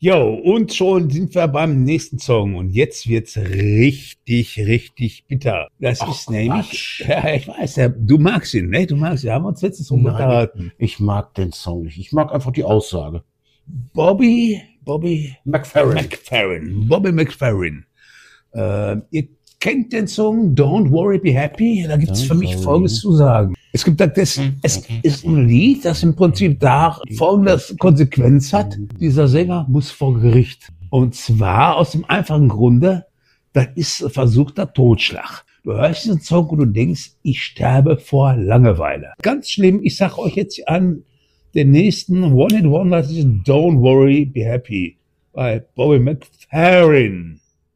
Jo, und schon sind wir beim nächsten Song und jetzt wird's richtig, richtig bitter. Das Ach ist nämlich, Quatsch. ja, ich weiß, ja, du magst ihn, ne? Du magst ihn, haben wir uns letztens drum Nein, unterhalten. ich mag den Song nicht. Ich mag einfach die Aussage. Bobby McFerrin. Bobby McFerrin. Ihr kennt den Song Don't Worry, Be Happy? Da gibt's Don't für mich worry. Folgendes zu sagen. Es ist ein Lied, das im Prinzip da folgendes Konsequenz hat. Dieser Sänger muss vor Gericht. Und zwar aus dem einfachen Grunde, das ist versuchter Totschlag. Du hörst diesen Song und du denkst, ich sterbe vor Langeweile. Ganz schlimm, ich sag euch jetzt an, den nächsten One-Hit-Wonder ist Don't Worry, Be Happy bei Bobby McFerrin.